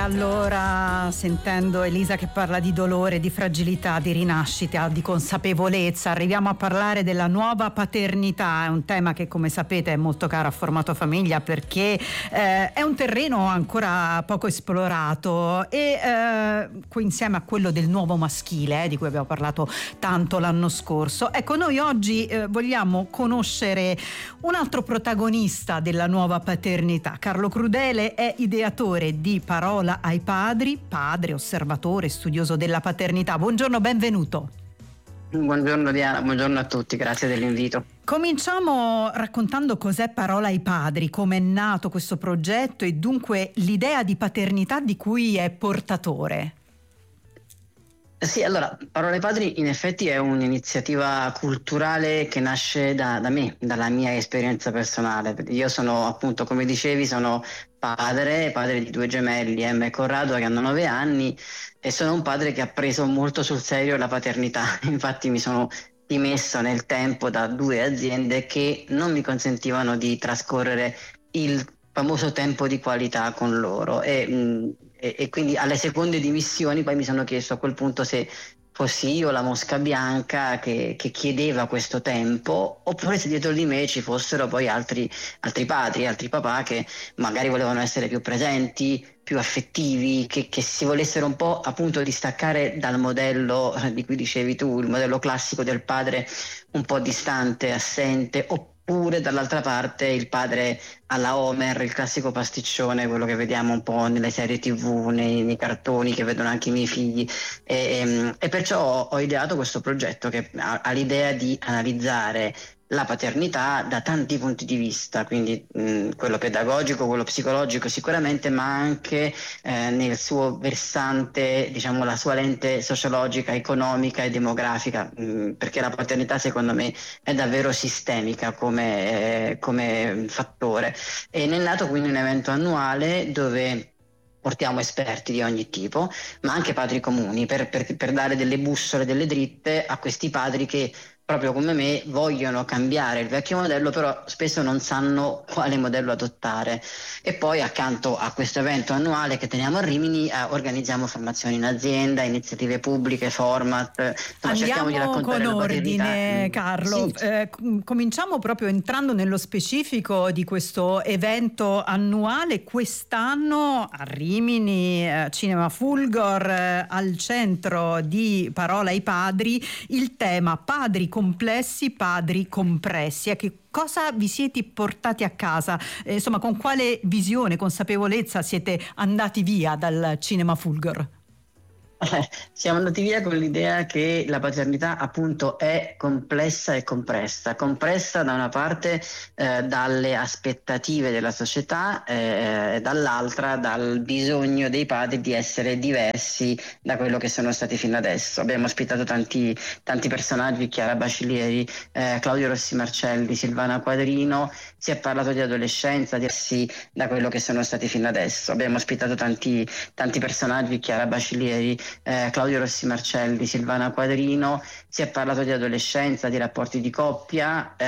Allora, sentendo Elisa che parla di dolore, di fragilità, di rinascita, di consapevolezza, arriviamo a parlare della nuova paternità. È un tema che, come sapete, è molto caro a Formato Famiglia perché è un terreno ancora poco esplorato e insieme a quello del nuovo maschile, di cui abbiamo parlato tanto l'anno scorso. Ecco, noi oggi vogliamo conoscere un altro protagonista della nuova paternità. Carlo Crudele è ideatore di Parola ai padri, padre, osservatore, studioso della paternità. Buongiorno, benvenuto. Buongiorno Diana, buongiorno a tutti, grazie dell'invito. Cominciamo raccontando cos'è Parola ai padri, come è nato questo progetto e dunque l'idea di paternità di cui è portatore. Sì, allora, Parola ai Padri in effetti è un'iniziativa culturale che nasce da me, dalla mia esperienza personale. Io sono, appunto, come dicevi, sono padre di due gemelli, Emma e Corrado, che hanno 9 anni, e sono un padre che ha preso molto sul serio la paternità. Infatti mi sono dimesso nel tempo da 2 aziende che non mi consentivano di trascorrere il famoso tempo di qualità con loro e quindi alle seconde dimissioni poi mi sono chiesto a quel punto se fossi io la mosca bianca che chiedeva questo tempo, oppure se dietro di me ci fossero poi altri padri, altri papà che magari volevano essere più presenti, più affettivi, che si volessero un po' appunto distaccare dal modello di cui dicevi tu, il modello classico del padre un po' distante, assente, oppure dall'altra parte il padre alla Homer, il classico pasticcione, quello che vediamo un po' nelle serie TV, nei cartoni che vedono anche i miei figli, e perciò ho ideato questo progetto che ha l'idea di analizzare la paternità da tanti punti di vista, quindi quello pedagogico, quello psicologico sicuramente, ma anche nel suo versante, diciamo, la sua lente sociologica, economica e demografica, perché la paternità secondo me è davvero sistemica come fattore. E ne è nato quindi un evento annuale dove portiamo esperti di ogni tipo, ma anche padri comuni, per dare delle bussole, delle dritte a questi padri che proprio come me vogliono cambiare il vecchio modello, però spesso non sanno quale modello adottare. E poi accanto a questo evento annuale che teniamo a Rimini organizziamo formazioni in azienda, iniziative pubbliche, format, insomma, cerchiamo di raccontare con la paternità. ordine, Carlo. Sì. Cominciamo proprio entrando nello specifico di questo evento annuale. Quest'anno a Rimini, Cinema Fulgor, al centro di Parola ai padri, il tema padri complessi, padri compressi. Che cosa vi siete portati a casa? Insomma, con quale visione, consapevolezza siete andati via dal Cinema Fulgor? Siamo andati via con l'idea che la paternità appunto è complessa e compressa da una parte dalle aspettative della società e dall'altra dal bisogno dei padri di essere diversi da quello che sono stati fino adesso. Abbiamo ospitato tanti personaggi, Chiara Bacilieri, Claudio Rossi Marcelli, Silvana Quadrino, si è parlato di adolescenza, diversi da quello che sono stati fino adesso. Abbiamo ospitato tanti personaggi, Chiara Bacilieri, Claudio Rossi Marcelli, Silvana Quadrino, si è parlato di adolescenza, di rapporti di coppia,